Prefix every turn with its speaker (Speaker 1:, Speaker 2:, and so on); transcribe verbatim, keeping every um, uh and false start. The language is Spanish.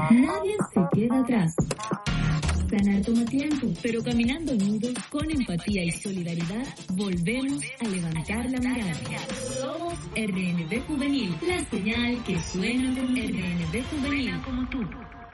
Speaker 1: Nadie se queda atrás. Sanar toma tiempo, pero caminando unidos con empatía y solidaridad, volvemos a levantar la mirada. Somos R N B Juvenil, la señal que suena como R N B Juvenil como tú.